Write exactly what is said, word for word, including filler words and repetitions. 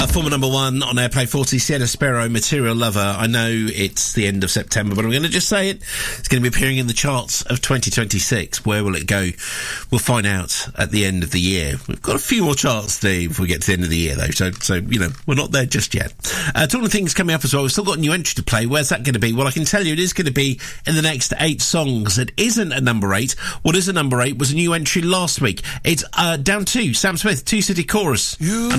Uh, former number one on Airplay forty, Sienna Sparrow, Material Lover. I know it's the end of September, but I'm going to just say it. It's going to be appearing in the charts of twenty twenty-six. Where will it go? We'll find out at the end of the year. We've got a few more charts to do before we get to the end of the year, though. So, so you know, we're not there just yet. Uh, talking of things coming up as well, we've still got a new entry to play. Where's that going to be? Well, I can tell you it is going to be in the next eight songs. It isn't a number eight. What is a number eight was a new entry last week. It's uh, down to Sam Smith, Two City Chorus. You